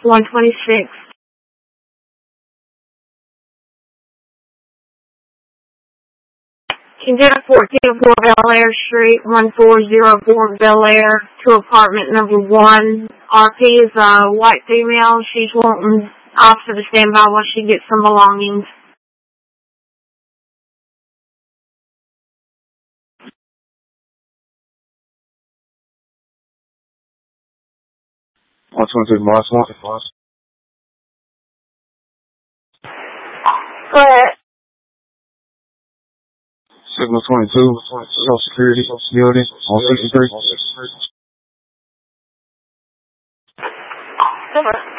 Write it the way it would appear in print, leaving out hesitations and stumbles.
126. Container 1404 Bel Air Street, 1404 Bel Air, to apartment number 1. RP is a white female. She's wanting officer to stand by while she gets some belongings. Go ahead. Signal 22, Social Security building on 63. Different.